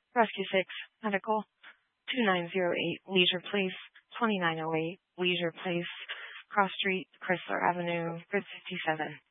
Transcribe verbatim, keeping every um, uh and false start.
Rescue six, Medical, two nine zero eight Leisure Place, twenty-nine oh eight Leisure Place, Cross Street, Chrysler Avenue, Grid fifty-seven.